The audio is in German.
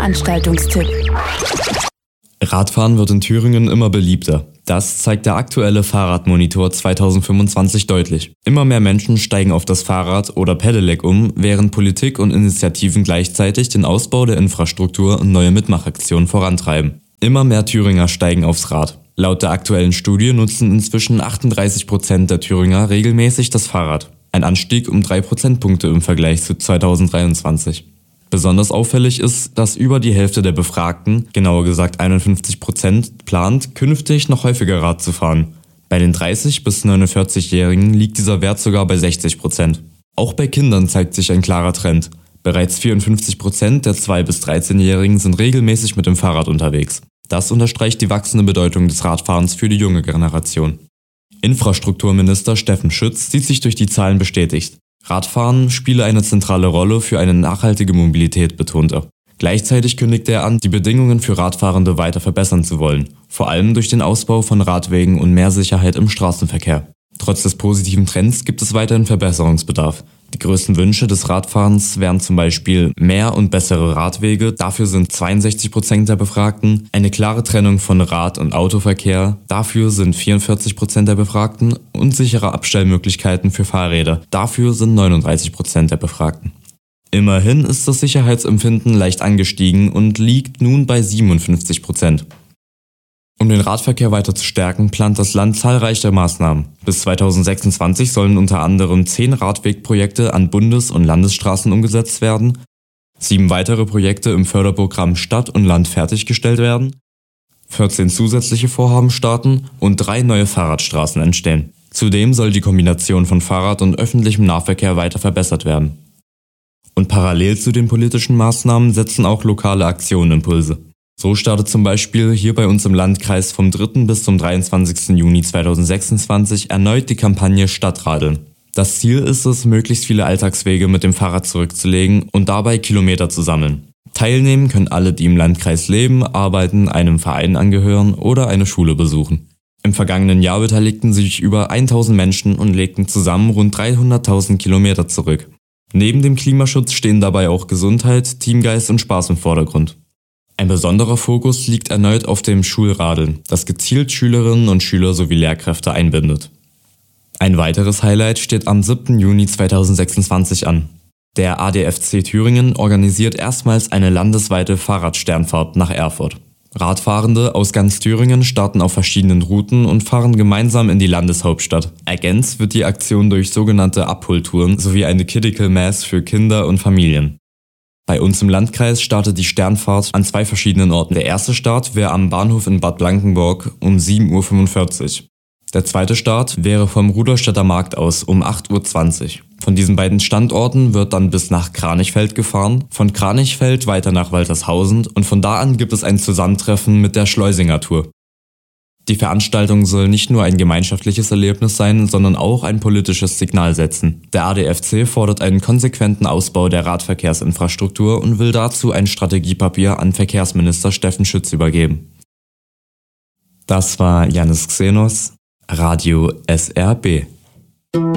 Veranstaltungstipp. Radfahren wird in Thüringen immer beliebter. Das zeigt der aktuelle Fahrradmonitor 2025 deutlich. Immer mehr Menschen steigen auf das Fahrrad oder Pedelec um, während Politik und Initiativen gleichzeitig den Ausbau der Infrastruktur und neue Mitmachaktionen vorantreiben. Immer mehr Thüringer steigen aufs Rad. Laut der aktuellen Studie nutzen inzwischen 38% der Thüringer regelmäßig das Fahrrad. Ein Anstieg um 3 Prozentpunkte im Vergleich zu 2023. Besonders auffällig ist, dass über die Hälfte der Befragten, genauer gesagt 51%, plant, künftig noch häufiger Rad zu fahren. Bei den 30- bis 49-Jährigen liegt dieser Wert sogar bei 60%. Auch bei Kindern zeigt sich ein klarer Trend. Bereits 54% der 2- bis 13-Jährigen sind regelmäßig mit dem Fahrrad unterwegs. Das unterstreicht die wachsende Bedeutung des Radfahrens für die junge Generation. Infrastrukturminister Steffen Schütz sieht sich durch die Zahlen bestätigt. Radfahren spiele eine zentrale Rolle für eine nachhaltige Mobilität, betont er. Gleichzeitig kündigte er an, die Bedingungen für Radfahrende weiter verbessern zu wollen, vor allem durch den Ausbau von Radwegen und mehr Sicherheit im Straßenverkehr. Trotz des positiven Trends gibt es weiterhin Verbesserungsbedarf. Die größten Wünsche des Radfahrens wären zum Beispiel mehr und bessere Radwege, dafür sind 62% der Befragten, eine klare Trennung von Rad- und Autoverkehr, dafür sind 44% der Befragten und sichere Abstellmöglichkeiten für Fahrräder, dafür sind 39% der Befragten. Immerhin ist das Sicherheitsempfinden leicht angestiegen und liegt nun bei 57%. Um den Radverkehr weiter zu stärken, plant das Land zahlreiche Maßnahmen. Bis 2026 sollen unter anderem 10 Radwegprojekte an Bundes- und Landesstraßen umgesetzt werden, 7 weitere Projekte im Förderprogramm Stadt und Land fertiggestellt werden, 14 zusätzliche Vorhaben starten und 3 neue Fahrradstraßen entstehen. Zudem soll die Kombination von Fahrrad- und öffentlichem Nahverkehr weiter verbessert werden. Und parallel zu den politischen Maßnahmen setzen auch lokale Aktionen Impulse. So startet zum Beispiel hier bei uns im Landkreis vom 3. bis zum 23. Juni 2026 erneut die Kampagne Stadtradeln. Das Ziel ist es, möglichst viele Alltagswege mit dem Fahrrad zurückzulegen und dabei Kilometer zu sammeln. Teilnehmen können alle, die im Landkreis leben, arbeiten, einem Verein angehören oder eine Schule besuchen. Im vergangenen Jahr beteiligten sich über 1000 Menschen und legten zusammen rund 300.000 Kilometer zurück. Neben dem Klimaschutz stehen dabei auch Gesundheit, Teamgeist und Spaß im Vordergrund. Ein besonderer Fokus liegt erneut auf dem Schulradeln, das gezielt Schülerinnen und Schüler sowie Lehrkräfte einbindet. Ein weiteres Highlight steht am 7. Juni 2026 an. Der ADFC Thüringen organisiert erstmals eine landesweite Fahrradsternfahrt nach Erfurt. Radfahrende aus ganz Thüringen starten auf verschiedenen Routen und fahren gemeinsam in die Landeshauptstadt. Ergänzt wird die Aktion durch sogenannte Abholtouren sowie eine Critical Mass für Kinder und Familien. Bei uns im Landkreis startet die Sternfahrt an 2 verschiedenen Orten. Der erste Start wäre am Bahnhof in Bad Blankenburg um 7:45 Uhr. Der zweite Start wäre vom Rudolstädter Markt aus um 8:20 Uhr. Von diesen beiden Standorten wird dann bis nach Kranichfeld gefahren, von Kranichfeld weiter nach Waltershausen und von da an gibt es ein Zusammentreffen mit der Schleusinger Tour. Die Veranstaltung soll nicht nur ein gemeinschaftliches Erlebnis sein, sondern auch ein politisches Signal setzen. Der ADFC fordert einen konsequenten Ausbau der Radverkehrsinfrastruktur und will dazu ein Strategiepapier an Verkehrsminister Steffen Schütz übergeben. Das war Yannis Xenos, Radio SRB.